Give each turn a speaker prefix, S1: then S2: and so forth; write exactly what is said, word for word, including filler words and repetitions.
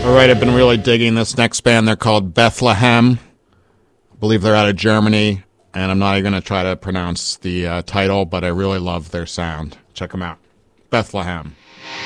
S1: All right, I've been really digging this next band. They're called Bethlehem. I believe they're out of Germany, and I'm not even going to try to pronounce the uh, title, but I really love their sound. Check them out. Bethlehem.